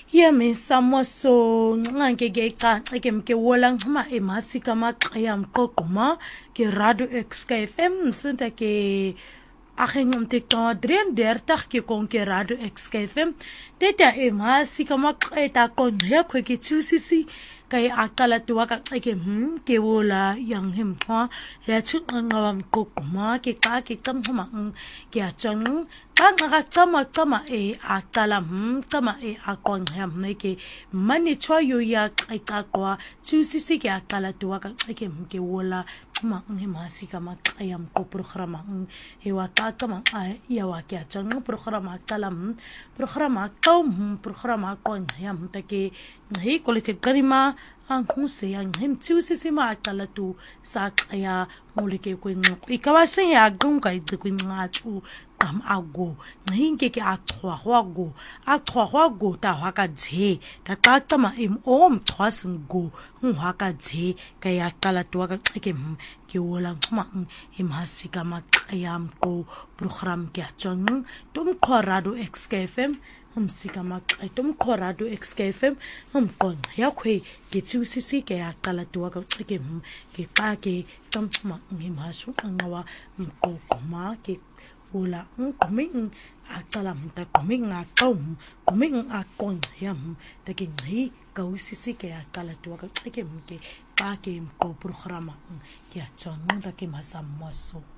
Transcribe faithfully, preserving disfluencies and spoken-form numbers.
Ya me samoso ngange ke ka ke mke wolang ma emasi kama ya mqoqoma ke radio X K F M sinta ke akhen umte ka drieëndertig ke kon ke radio X K F M teta emasi kama eta kon ya kwe ke tsusisi kay akala tuwa ka ke hm ke wola yang him ha ya chu ngawam mqoqoma ke ka ke tam huma ke achang ka nga tsama tsama e akala hm tsama e akon ham ke mani chwa yo ya ka kwa tsusisi ke akala tuwa ka ke ke wola ma nge masi kama ayam ko programa e wa ka kama ya wa ke achang programa akala programa ka programa kon yam take ngi kolete karima ang huse ang him tsusisi ma akala tu sa kaya mulike ko ikawase ya gung kai ku ngachu kam ago nginge ke akhwa go akhwa go ta hwa ka je ta ka tama im om thwas go hwa ka je kaya kala tu ka ke ke wola ma im hasika ma ayam ko program ke achong tum khorado X K F M umsika ma tum khorado X K F M um kon ya khwe ke tsusisi ke akala tu ka ke ke pa ke tum ma ngim hasu ngawa ko ma ke wala kuming akalam ta kuming akom kuming akon yam ta ke ngi kausisi ke akala tu ka ke ke pa ke ko programa ke achon ta ke masamoso